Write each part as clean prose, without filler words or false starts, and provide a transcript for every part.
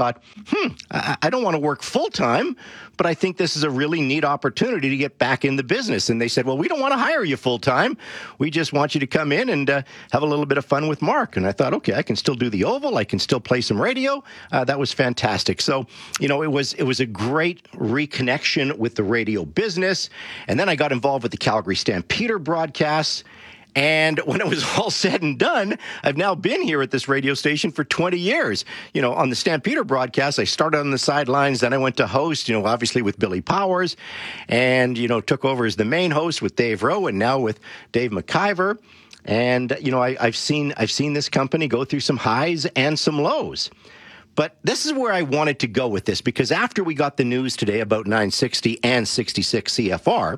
thought, I don't want to work full-time, but I think this is a really neat opportunity to get back in the business. And they said, well, we don't want to hire you full-time. We just want you to come in and have a little bit of fun with Mark. And I thought, okay, I can still do the Oval. I can still play some radio. That was fantastic. So, it was a great reconnection with the radio business. And then I got involved with the Calgary Stampeder broadcasts. And when it was all said and done, I've now been here at this radio station for 20 years. On the Stampeder broadcast, I started on the sidelines, then I went to host, obviously with Billy Powers, and, took over as the main host with Dave Rowe, and now with Dave McIver. And, I've seen this company go through some highs and some lows. But this is where I wanted to go with this, because after we got the news today about 960 and 66 CFR,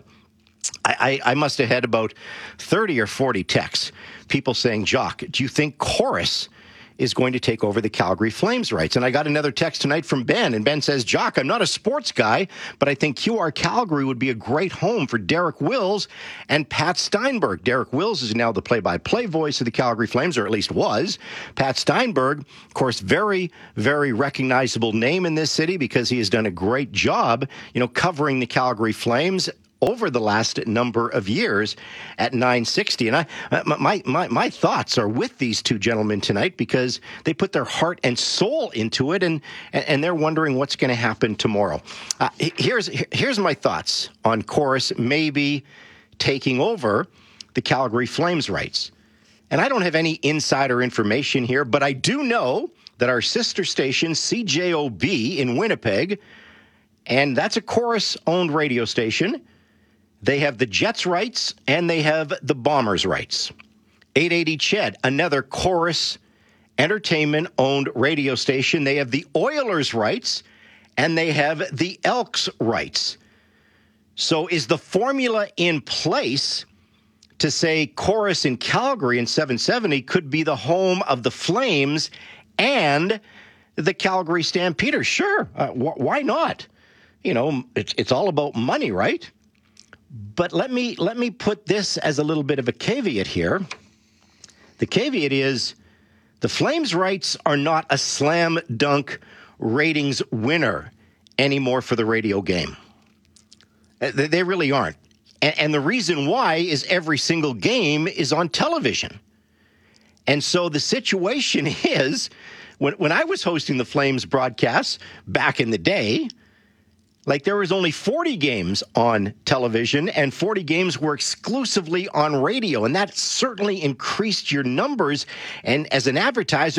I must have had about 30 or 40 texts, people saying, Jock, do you think Chorus is going to take over the Calgary Flames rights? And I got another text tonight from Ben, and Ben says, Jock, I'm not a sports guy, but I think QR Calgary would be a great home for Derek Wills and Pat Steinberg. Derek Wills is now the play-by-play voice of the Calgary Flames, or at least was. Pat Steinberg, of course, very, very recognizable name in this city because he has done a great job, covering the Calgary Flames over the last number of years at 960. And my thoughts are with these two gentlemen tonight because they put their heart and soul into it, and they're wondering what's going to happen tomorrow. Here's my thoughts on Chorus maybe taking over the Calgary Flames rights. And I don't have any insider information here, but I do know that our sister station, CJOB in Winnipeg, and that's a Chorus-owned radio station, they have the Jets rights and they have the Bombers rights. 880 Ched, another Chorus Entertainment-owned radio station. They have the Oilers rights and they have the Elks rights. So is the formula in place to say Chorus in Calgary in 770 could be the home of the Flames and the Calgary Stampeders? Sure. Why not? It's all about money, right? But let me put this as a little bit of a caveat here. The caveat is the Flames rights are not a slam dunk ratings winner anymore for the radio game. They really aren't. And the reason why is every single game is on television. And so the situation is, when I was hosting the Flames broadcasts back in the day, there was only 40 games on television and 40 games were exclusively on radio. And that certainly increased your numbers. And as an advertiser,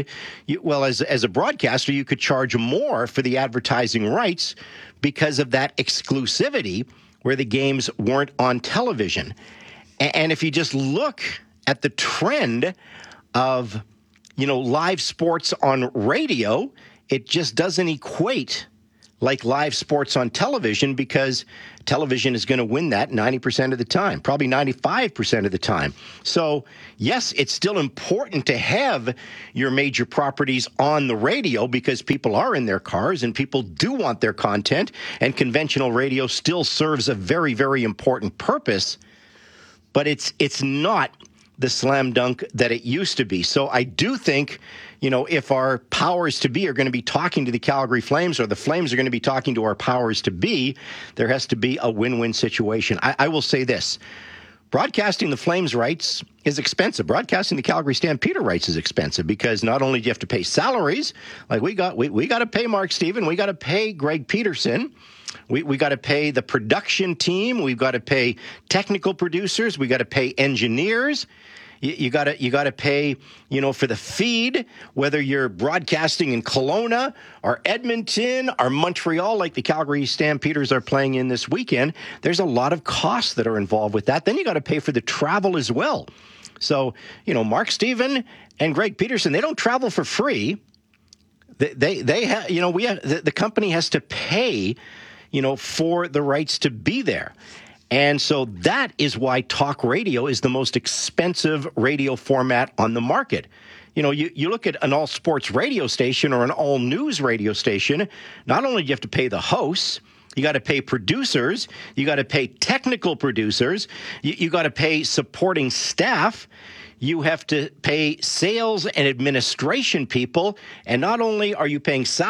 as a broadcaster, you could charge more for the advertising rights because of that exclusivity where the games weren't on television. And if you just look at the trend of, live sports on radio, it just doesn't equate like live sports on television, because television is going to win that 90% of the time, probably 95% of the time. So, yes, it's still important to have your major properties on the radio because people are in their cars and people do want their content, and conventional radio still serves a very, very important purpose, but it's not the slam dunk that it used to be. So I do think, if our powers to be are going to be talking to the Calgary Flames or the Flames are going to be talking to our powers to be, there has to be a win-win situation. I will say this. Broadcasting the Flames rights is expensive. Broadcasting the Calgary Stampeder rights is expensive because not only do you have to pay salaries, like we got to pay Mark Steven, we got to pay Greg Peterson, we got to pay the production team, we've got to pay technical producers, we got to pay engineers. You got to pay, for the feed, whether you're broadcasting in Kelowna or Edmonton or Montreal, like the Calgary Stampeders are playing in this weekend. There's a lot of costs that are involved with that. Then you got to pay for the travel as well. So, Mark Steven and Greg Peterson, they don't travel for free. They have, the company has to pay, for the rights to be there. And so that is why talk radio is the most expensive radio format on the market. You look at an all-sports radio station or an all-news radio station, not only do you have to pay the hosts, you got to pay producers, you got to pay technical producers, you got to pay supporting staff, you have to pay sales and administration people, and not only are you paying